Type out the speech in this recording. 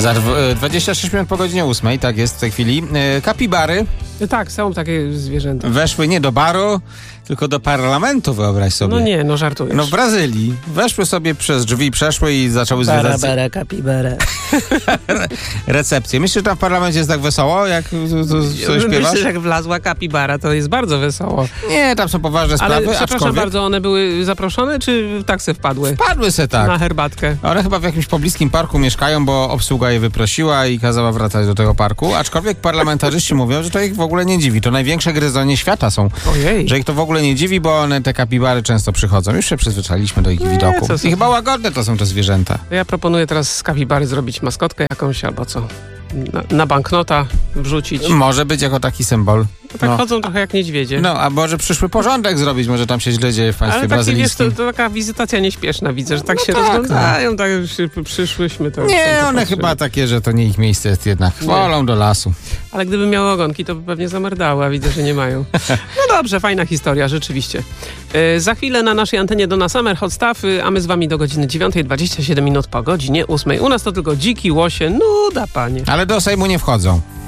Za 26 minut po godzinie 8, tak jest w tej chwili. Kapibary Tak, są takie zwierzęta. weszły nie do baru, tylko do parlamentu, wyobraź sobie. No nie, no żartujesz. No w Brazylii. Weszły sobie przez drzwi, przeszły i zaczęły zwiedzać kapibara. recepcję. Myślisz, że tam w parlamencie jest tak wesoło, jak coś śpiewasz? Myślę, że jak wlazła kapibara, to jest bardzo wesoło. Nie, tam są poważne Ale sprawy, przepraszam aczkolwiek bardzo, one były zaproszone, czy tak se wpadły? padły se tak. Na herbatkę. One chyba w jakimś pobliskim parku mieszkają, bo obsługa je wyprosiła i kazała wracać do tego parku. Aczkolwiek parlamentarzyści mówią, że to ich w ogóle nie dziwi. To największe gryzonie świata są. Ojej. Że ich to w ogóle nie dziwi, bo one, te kapibary często przychodzą. Już się przyzwyczailiśmy do ich widoku. co I chyba łagodne to są te zwierzęta. Ja proponuję teraz z kapibary zrobić maskotkę jakąś, albo co? Na banknota wrzucić. Może być jako taki symbol. Tak No. chodzą trochę jak niedźwiedzie. No, a może przyszły porządek zrobić, może tam się źle dzieje w państwie Ale taki, wiesz, brazylijskim. to taka wizytacja nieśpieszna, widzę, że tak się tak, rozglądają, tak już przyszłyśmy. To Nie, tam one popatrzymy. chyba takie, że to nie ich miejsce jest jednak. Nie. Wolą do lasu. Ale gdyby miały ogonki, to by pewnie zamerdały, a widzę, że nie mają. No dobrze, fajna historia, rzeczywiście. Za chwilę na naszej antenie Donna Summer, Hot Stuff, a my z wami do godziny 9:27 po godzinie 8. U nas to tylko dziki łosie, nuda panie. Ale do Sejmu nie wchodzą.